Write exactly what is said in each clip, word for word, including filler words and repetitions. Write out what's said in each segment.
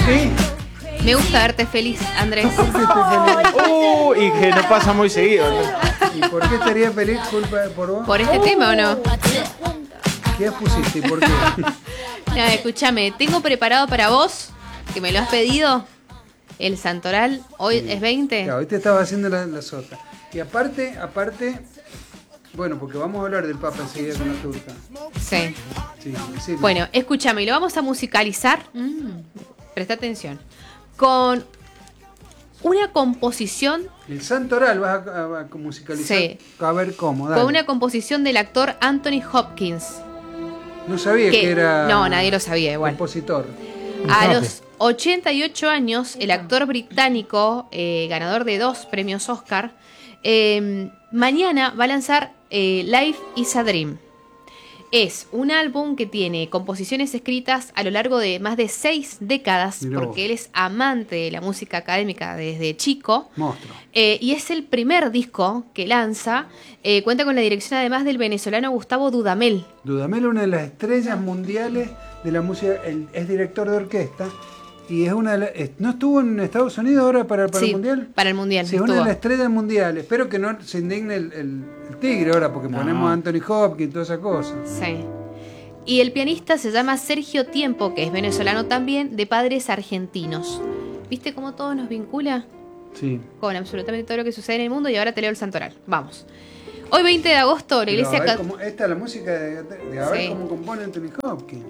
sí? Me gusta verte feliz, Andrés. ¿Por qué estoy feliz? Uh, y que no pasa muy seguido, ¿no? ¿Y por qué estaría feliz culpa por vos? ¿Por este tema o no? ¿Qué pusiste y por qué? No, escúchame, tengo preparado para vos, que me lo has pedido, el Santoral. Hoy Sí. es veinte. Claro, hoy te estaba haciendo la, la sota. Y aparte, aparte, bueno, porque vamos a hablar del Papa enseguida con la turca. Sí. Sí, sí. Bueno, escúchame, lo vamos a musicalizar. Mm, presta atención. Con una composición. El Santoral vas a, a- a musicalizar. Sí. A ver cómo, dale. Con una composición del actor Anthony Hopkins. No sabía que, que- era. no, nadie lo sabía igual. Compositor. A capo. los ochenta y ocho años, el actor británico, eh, ganador de dos premios Oscar, eh, mañana va a lanzar eh, Life is a Dream. Es un álbum que tiene composiciones escritas a lo largo de más de seis décadas, Mirá vos. porque él es amante de la música académica desde chico. Monstruo. Eh, y es el primer disco que lanza. Eh, cuenta con la dirección además del venezolano Gustavo Dudamel. Dudamel, una de las estrellas mundiales de la música, él es director de orquesta y es una de las, es- ¿no estuvo en Estados Unidos ahora para, para Sí, el Mundial? para el Mundial. Sí, es una de estuvo. las estrellas mundiales. Espero que no se indigne el, el- el tigre ahora porque No. ponemos a Anthony Hopkins y todas esas cosas. Sí. Y el pianista se llama Sergio Tiempo, que es venezolano también, de padres argentinos. ¿Viste cómo todo nos vincula Sí. con absolutamente todo lo que sucede en el mundo? Y ahora te leo el Santoral. Vamos. Hoy veinte de agosto, la Pero iglesia... a ver cat- cómo- esta es la música de, de- de a ver Sí. cómo compone Anthony Hopkins.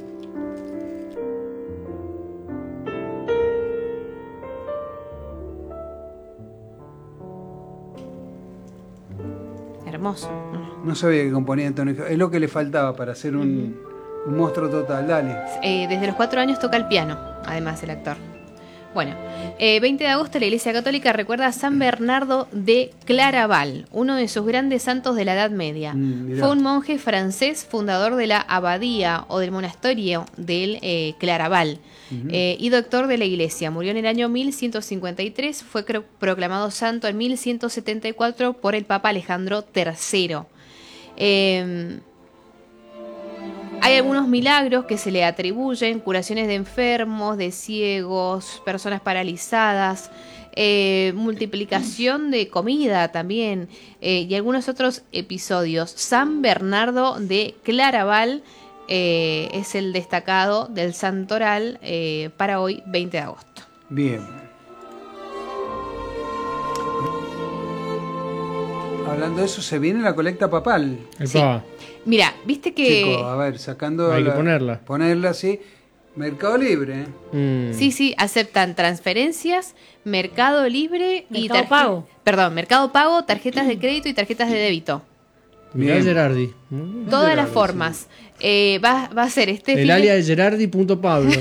Hermoso. No sabía que componía Anthony Hopkins. Es lo que le faltaba para ser un, un monstruo total. Dale. Eh, desde los cuatro años toca el piano, además el actor. Bueno, eh, veinte de agosto la Iglesia Católica recuerda a San Bernardo de Claraval, uno de sus grandes santos de la Edad Media. Mm, mirá. Fue un monje francés, fundador de la abadía o del monasterio del eh, Claraval, eh, y doctor de la Iglesia. Murió en el año mil ciento cincuenta y tres, fue cro- proclamado santo en mil ciento setenta y cuatro por el Papa Alejandro tercero. Eh, Hay algunos milagros que se le atribuyen, curaciones de enfermos, de ciegos, personas paralizadas, eh, multiplicación de comida también, eh, y algunos otros episodios. San Bernardo de Claraval eh, es el destacado del Santoral eh, para hoy, veinte de agosto. Bien. Hablando de eso, se viene la colecta papal. Epa, Mira, viste que... Chicos, a ver, sacando. Hay que la- ponerla. Ponerla así. Mercado Libre, ¿eh? mm, Sí, sí, aceptan transferencias, Mercado Libre y Mercado tarje- Pago. Perdón, Mercado Pago, tarjetas de crédito y tarjetas de débito. mirá Bien. Gerardi. Mm. Todas las Gerardi, formas. Eh, va, va a ser este El fin alias de... de Gerardi.pablo.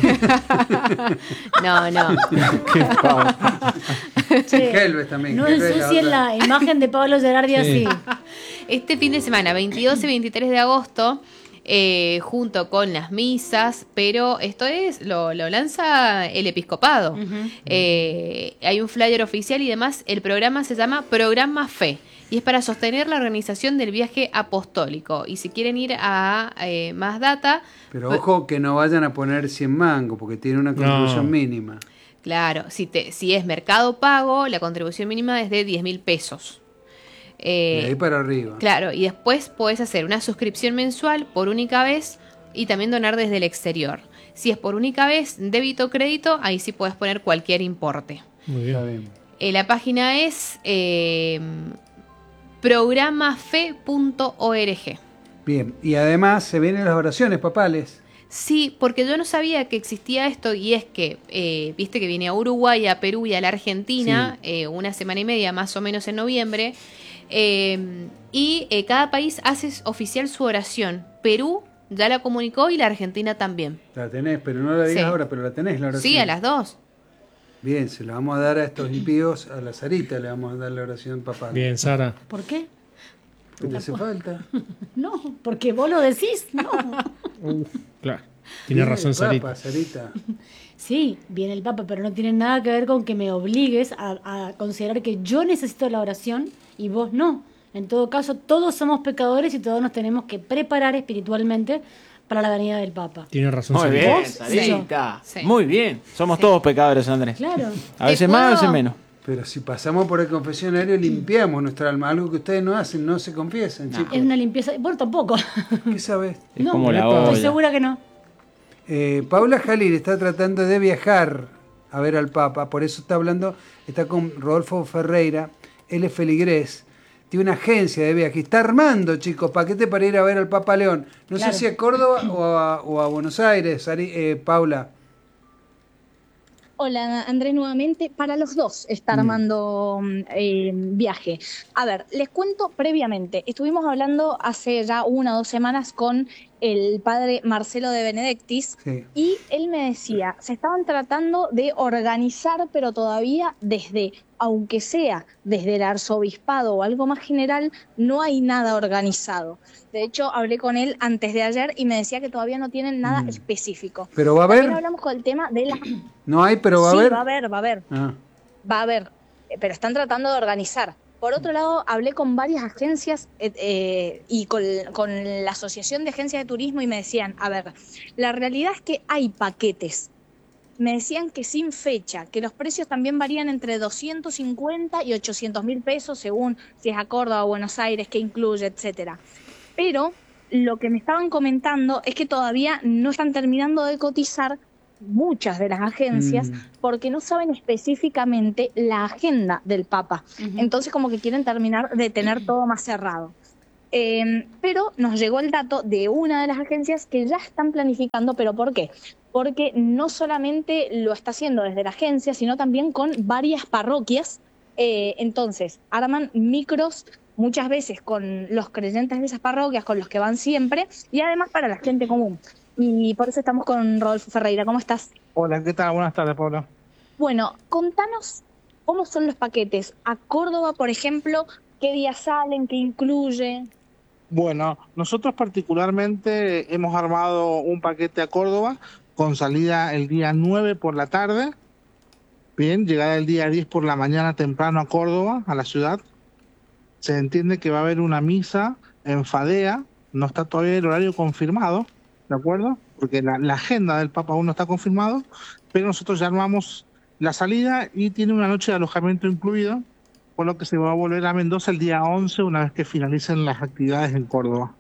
No, no. Qué pavo. Che, Helves también. no Helves, la ensucien otra. la imagen de Pablo Gerardi Sí. así. Este fin de semana, veintidós y veintitrés de agosto, eh, junto con las misas, pero esto es, lo, lo lanza el episcopado. Eh, hay un flyer oficial y demás. El programa se llama Programa Fe y es para sostener la organización del viaje apostólico. Y si quieren ir a eh, más data, Pero ojo que no vayan a poner cien mangos porque tiene una contribución No. mínima. claro, si, te, si es Mercado Pago, la contribución mínima es de diez mil pesos. Eh, De ahí para arriba. Claro, y después podés hacer una suscripción mensual por única vez y también donar desde el exterior. Si es por única vez, débito o crédito, ahí sí podés poner cualquier importe. Muy Está bien. bien. Eh, la página es eh, programafe punto org. Bien. Y además se vienen las oraciones papales. Sí, porque yo no sabía que existía esto y es que, eh, viste que viene a Uruguay, a Perú y a la Argentina eh, una semana y media más o menos en noviembre. Eh, y eh, cada país hace oficial su oración. Perú ya la comunicó y la Argentina también. La tenés, pero no la digas Sí. ahora, pero la tenés la oración. Sí, a las dos. Bien, se la vamos a dar a estos impíos, a la Sarita le vamos a dar la oración papal. Bien, Sara. ¿Por qué? ¿Qué te hace falta? No, porque vos lo decís. No. Uh, claro. Tiene Viene razón, el Papa, Sarita. Sarita. Sí, viene el Papa, pero no tiene nada que ver con que me obligues a, a considerar que yo necesito la oración y vos no. En todo caso, todos somos pecadores y todos nos tenemos que preparar espiritualmente para la venida del Papa. Tiene razón. Muy Sarita. bien, ¿Vos? Sarita. Sí. Muy bien. Somos Sí. todos pecadores, Andrés. Claro. A veces ¿Te más, a puedo- veces menos. Pero si pasamos por el confesionario, limpiamos nuestra alma. Algo que ustedes no hacen, no se confiesan, chicos. Es una limpieza. Bueno, tampoco. ¿Qué sabes? Es No, como la epa. Estoy olla. segura que no. Eh, Paula Jalil está tratando de viajar a ver al Papa, por eso está hablando, está con Rodolfo Ferreira, él es feligrés, tiene una agencia de viaje, está armando, chicos, paquete para ir a ver al Papa León. No Claro. sé si a Córdoba o a, o a Buenos Aires, Ari- eh, Paula. Hola Andrés, nuevamente. Para los dos está Mm. armando mm, eh, viaje. A ver, les cuento previamente. Estuvimos hablando hace ya una o dos semanas con el padre Marcelo de Benedictis Sí. y él me decía, se estaban tratando de organizar, pero todavía desde, aunque sea desde el arzobispado o algo más general, no hay nada organizado. De hecho, hablé con él antes de ayer y me decía que todavía no tienen nada Mm. específico. Pero va a También haber, hablamos con el tema de la... no hay, pero va a sí, haber. va a haber, va a haber. Ah, Va a haber, eh, pero están tratando de organizar. Por otro lado, hablé con varias agencias eh, eh, y con, con la Asociación de Agencias de Turismo y me decían, a ver, la realidad es que hay paquetes. Me decían que sin fecha, que los precios también varían entre doscientos cincuenta y ochocientos mil pesos según si es a Córdoba o Buenos Aires, qué incluye, etcétera. Pero lo que me estaban comentando es que todavía no están terminando de cotizar muchas de las agencias Mm. porque no saben específicamente la agenda del Papa. Ujú. Entonces como que quieren terminar de tener todo más cerrado. Eh, pero nos llegó el dato de una de las agencias que ya están planificando, ¿pero por qué? Porque no solamente lo está haciendo desde la agencia, sino también con varias parroquias. Eh, entonces, arman micros muchas veces con los creyentes de esas parroquias, con los que van siempre, y además para la gente común. Y por eso estamos con Rodolfo Ferreira. ¿Cómo estás? Hola, ¿qué tal? Buenas tardes, Pablo. Bueno, contanos cómo son los paquetes. A Córdoba, por ejemplo, ¿qué días salen? ¿Qué incluye? Bueno, nosotros particularmente hemos armado un paquete a Córdoba con salida el día nueve por la tarde. Bien, llegada el día diez por la mañana temprano a Córdoba, a la ciudad. Se entiende que va a haber una misa en Fadea. No está todavía el horario confirmado, ¿de acuerdo? Porque la, la agenda del Papa aún no está confirmado, pero nosotros ya armamos la salida y tiene una noche de alojamiento incluido, por lo que se va a volver a Mendoza el día once una vez que finalicen las actividades en Córdoba.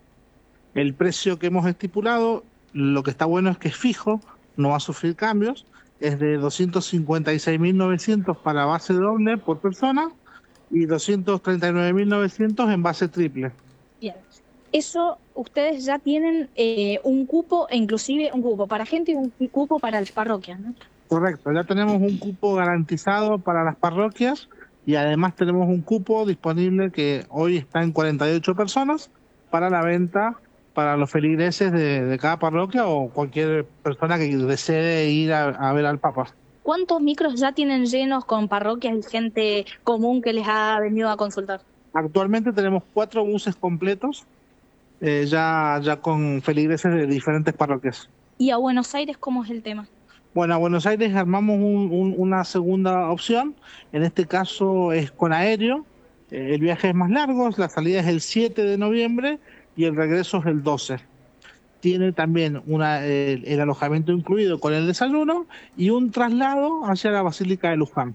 El precio que hemos estipulado, lo que está bueno es que es fijo, no va a sufrir cambios, es de doscientos cincuenta y seis mil novecientos para base doble por persona y doscientos treinta y nueve mil novecientos en base triple. Bien. Eso, ustedes ya tienen eh, un cupo, e inclusive un cupo para gente y un cupo para las parroquias, ¿no? Correcto, ya tenemos un cupo garantizado para las parroquias y además tenemos un cupo disponible que hoy está en cuarenta y ocho personas para la venta para los feligreses de, de cada parroquia o cualquier persona que desee ir a, a ver al Papa. ¿Cuántos micros ya tienen llenos con parroquias y gente común que les ha venido a consultar? Actualmente tenemos cuatro buses completos eh, ya, ya con feligreses de diferentes parroquias. ¿Y a Buenos Aires cómo es el tema? Bueno, a Buenos Aires armamos un- un- una segunda opción, en este caso es con aéreo, eh, el viaje es más largo, la salida es el siete de noviembre y el regreso es el doce. Tiene también una, el, el alojamiento incluido con el desayuno y un traslado hacia la Basílica de Luján.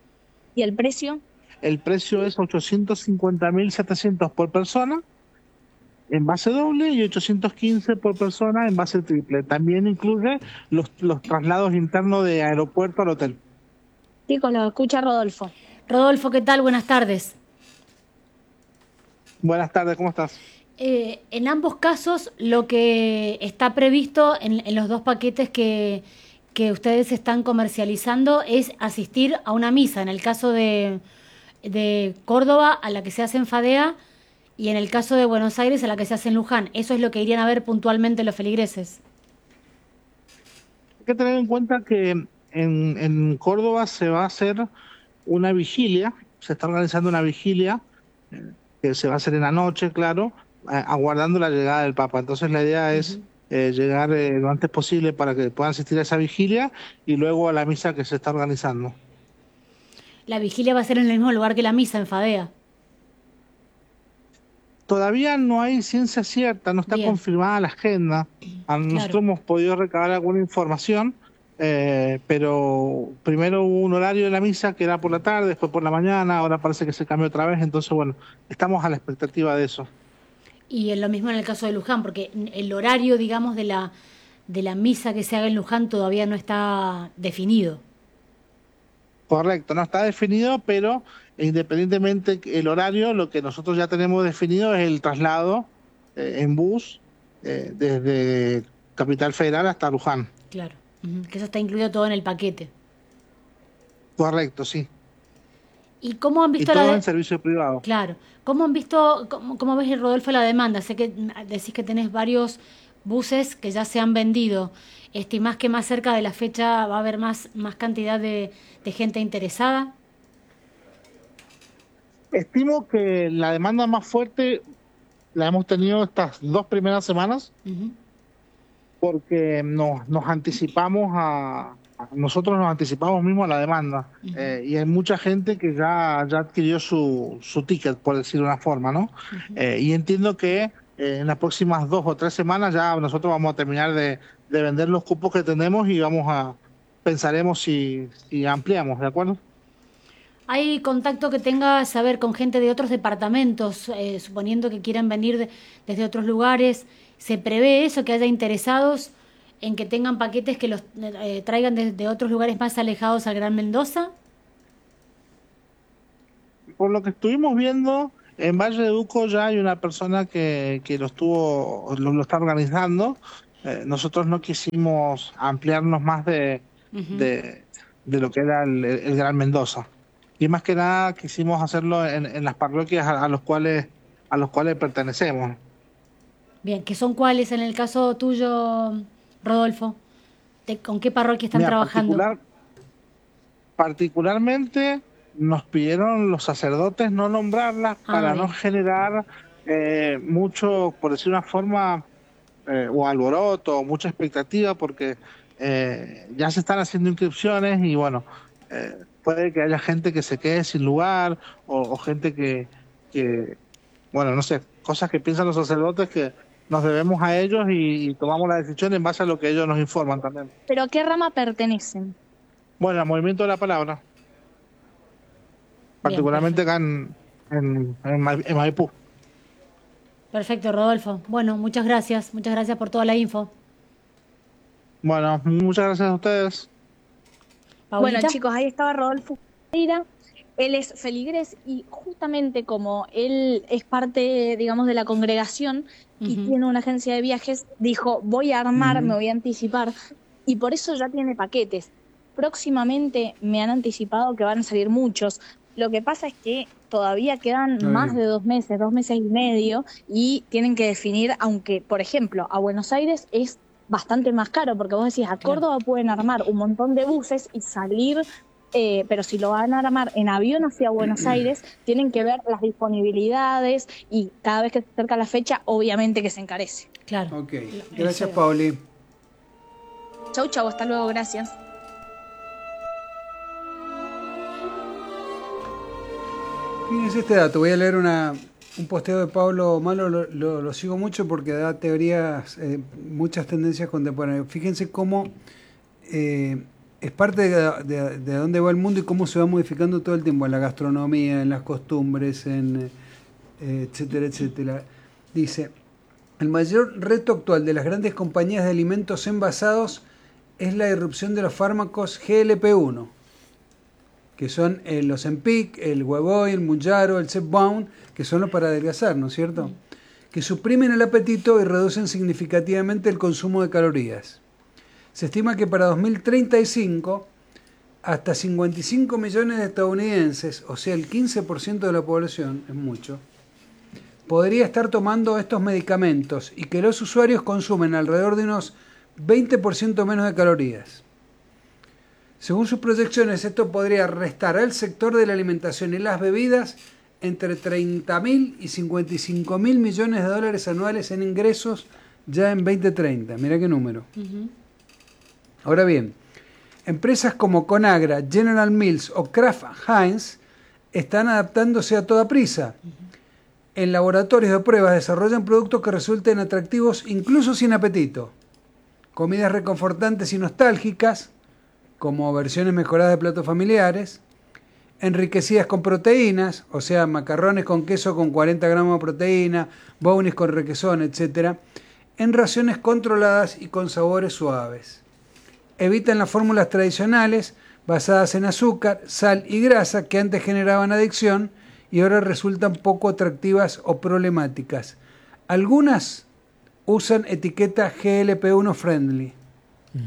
¿Y el precio? El precio es ochocientos cincuenta mil setecientos por persona en base doble y ochocientos quince por persona en base triple. También incluye los, los traslados internos de aeropuerto al hotel. Chicos, lo escucha Rodolfo. Rodolfo, ¿qué tal? Buenas tardes. Buenas tardes, ¿cómo estás? Eh, en ambos casos, lo que está previsto en, en los dos paquetes que, que ustedes están comercializando es asistir a una misa. En el caso de, de Córdoba, a la que se hace en Fadea, y en el caso de Buenos Aires, a la que se hace en Luján. Eso es lo que irían a ver puntualmente los feligreses. Hay que tener en cuenta que en, en Córdoba se va a hacer una vigilia, se está organizando una vigilia eh, que se va a hacer en la noche, claro, eh, aguardando la llegada del Papa. Entonces la idea es Ujú. eh, llegar eh, lo antes posible para que puedan asistir a esa vigilia y luego a la misa que se está organizando. La vigilia va a ser en el mismo lugar que la misa, en Fadea. Todavía no hay ciencia cierta, no está Bien. confirmada la agenda. A nosotros hemos podido recabar alguna información, eh, pero primero hubo un horario de la misa que era por la tarde, después por la mañana, ahora parece que se cambió otra vez, entonces bueno, estamos a la expectativa de eso. Y en lo mismo en el caso de Luján, porque el horario, digamos, de la, de la misa que se haga en Luján todavía no está definido. Correcto, no está definido, pero independientemente el horario, lo que nosotros ya tenemos definido es el traslado eh, en bus eh, desde Capital Federal hasta Luján. Claro, ujú, que eso está incluido todo en el paquete. Correcto, sí. ¿Y cómo han Y visto todo la en de- servicio privado. Claro, ¿cómo han visto, cómo, cómo ves, Rodolfo, la demanda? Sé que mm, decís que tenés varios buses que ya se han vendido. ¿Estimás que más cerca de la fecha va a haber más, más cantidad de, de gente interesada? Estimo que la demanda más fuerte la hemos tenido estas dos primeras semanas Ujú. porque nos, nos anticipamos a, a- nosotros nos anticipamos mismo a la demanda. Ujú. Eh, y hay mucha gente que ya, ya adquirió su, su ticket, por decirlo de una forma, ¿no? Ujú. Eh, y entiendo que eh, en las próximas dos o tres semanas ya nosotros vamos a terminar de, de vender los cupos que tenemos y vamos a pensaremos si, si ampliamos, ¿de acuerdo? ¿Hay contacto que tengas, a ver, con gente de otros departamentos, eh, suponiendo que quieran venir de- desde otros lugares? ¿Se prevé eso, que haya interesados en que tengan paquetes que los eh, traigan desde otros lugares más alejados al Gran Mendoza? Por lo que estuvimos viendo, en Valle de Uco ya hay una persona que, que lo estuvo, lo, lo está organizando. Eh, nosotros no quisimos ampliarnos más de, Ujú. de, de lo que era el, el Gran Mendoza. Y más que nada quisimos hacerlo en, en las parroquias a, a los cuales a los cuales pertenecemos. Bien, ¿qué son cuáles en el caso tuyo, Rodolfo? ¿De- ¿Con qué parroquia están Mira, trabajando? particular- particularmente nos pidieron los sacerdotes no nombrarlas Ah, para bien. no generar eh, mucho, por decir una forma, eh, o alboroto, o mucha expectativa, porque eh, ya se están haciendo inscripciones y bueno, eh, puede que haya gente que se quede sin lugar o, o gente que, que, bueno, no sé, cosas que piensan los sacerdotes que nos debemos a ellos y, y tomamos la decisión en base a lo que ellos nos informan también. ¿Pero a qué rama pertenecen? Bueno, al movimiento de la palabra, particularmente acá en, en, en Ma- en Maipú. Perfecto, Rodolfo. Bueno, muchas gracias. Muchas gracias por toda la info. Bueno, muchas gracias a ustedes. Paulita. Bueno, chicos, ahí estaba Rodolfo Ferreira. Él es feligrés y justamente como él es parte, digamos, de la congregación y Ujú. tiene una agencia de viajes, dijo, voy a armar, Ujú. me voy a anticipar. Y por eso ya tiene paquetes. Próximamente me han anticipado que van a salir muchos. Lo que pasa es que todavía quedan Está más bien. de dos meses, dos meses y medio, y tienen que definir, aunque, por ejemplo, a Buenos Aires es bastante más caro, porque vos decís, a Córdoba pueden armar un montón de buses y salir, eh, pero si lo van a armar en avión hacia Buenos Aires, tienen que ver las disponibilidades y cada vez que se acerca la fecha, obviamente que se encarece. Claro. Ok, gracias Eso. Pauli. Chau, chau, hasta luego, gracias. Fíjense este dato, voy a leer una, un posteo de Pablo Malo, lo, lo- lo sigo mucho porque da teorías, eh, muchas tendencias contemporáneas. Fíjense cómo eh, es parte de, de, de dónde va el mundo y cómo se va modificando todo el tiempo, en la gastronomía, en las costumbres, en eh, etcétera, etcétera. Dice, el mayor reto actual de las grandes compañías de alimentos envasados es la irrupción de los fármacos G L P uno, que son eh, los Empic, el Wegovy, el Mounjaro, el Zepbound, que son los para adelgazar, ¿no es cierto? Que suprimen el apetito y reducen significativamente el consumo de calorías. Se estima que para dos mil treinta y cinco, hasta cincuenta y cinco millones de estadounidenses, o sea, el quince por ciento de la población, es mucho, podría estar tomando estos medicamentos y que los usuarios consumen alrededor de unos veinte por ciento menos de calorías. Según sus proyecciones, esto podría restar al sector de la alimentación y las bebidas entre treinta mil y cincuenta y cinco mil millones de dólares anuales en ingresos ya en veinte treinta. Mirá qué número. Ujú. Ahora bien, empresas como Conagra, General Mills o Kraft Heinz están adaptándose a toda prisa. en laboratorios de pruebas desarrollan productos que resulten atractivos incluso sin apetito. Comidas reconfortantes y nostálgicas, como versiones mejoradas de platos familiares, enriquecidas con proteínas, o sea, macarrones con queso con cuarenta gramos de proteína, brownies con requesón, etcétera, en raciones controladas y con sabores suaves. Evitan las fórmulas tradicionales basadas en azúcar, sal y grasa que antes generaban adicción y ahora resultan poco atractivas o problemáticas. Algunas usan etiqueta G L P uno friendly. Mm.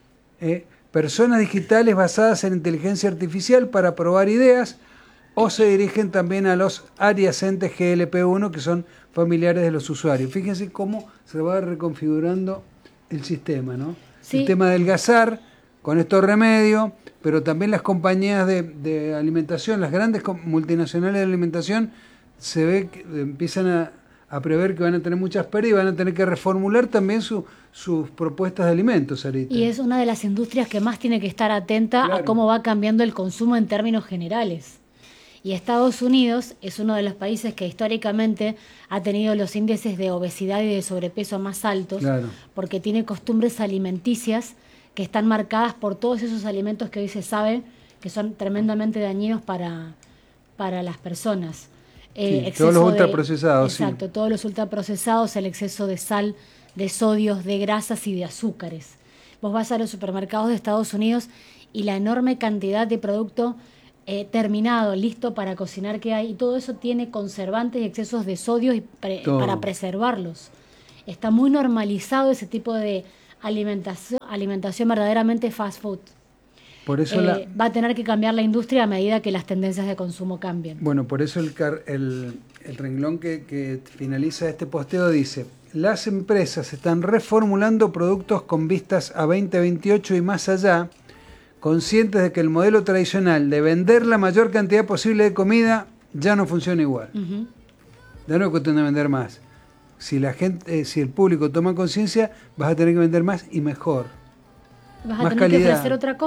Eh, personas digitales basadas en inteligencia artificial para probar ideas o se dirigen también a los adyacentes G L P uno que son familiares de los usuarios. Fíjense cómo se va reconfigurando el sistema, ¿no? Sí. El tema de adelgazar con estos remedios, pero también las compañías de, de alimentación, las grandes multinacionales de alimentación, se ve que empiezan a, a prever que van a tener muchas pérdidas y van a tener que reformular también su, sus propuestas de alimentos, Sarita. Y es una de las industrias que más tiene que estar atenta claro. a cómo va cambiando el consumo en términos generales. Y Estados Unidos es uno de los países que históricamente ha tenido los índices de obesidad y de sobrepeso más altos, claro. porque tiene costumbres alimenticias que están marcadas por todos esos alimentos que hoy se sabe que son tremendamente dañinos para, para las personas. Eh, sí, todos los ultraprocesados. De, exacto, sí. todos los ultraprocesados, el exceso de sal, de sodios, de grasas y de azúcares. Vos vas a los supermercados de Estados Unidos y la enorme cantidad de producto eh, terminado, listo para cocinar que hay, y todo eso tiene conservantes y excesos de sodio y pre, para preservarlos. Está muy normalizado ese tipo de alimentación, alimentación verdaderamente fast food. Por eso eh, la... va a tener que cambiar la industria a medida que las tendencias de consumo cambien. Bueno, por eso el, el, el renglón que, que finaliza este posteo dice: las empresas están reformulando productos con vistas a veinte veintiocho y más allá, conscientes de que el modelo tradicional de vender la mayor cantidad posible de comida ya no funciona igual. Uh-huh. Ya no es cuestión de vender más. Si la gente, eh, si el público toma conciencia, vas a tener que vender más y mejor. Vas a más tener calidad. que ofrecer otra cosa.